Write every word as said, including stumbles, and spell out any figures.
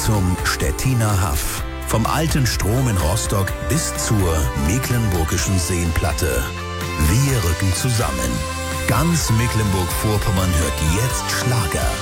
zum Stettiner Haff. Vom alten Strom in Rostock bis zur Mecklenburgischen Seenplatte. Wir rücken zusammen. Ganz Mecklenburg-Vorpommern hört jetzt Schlager.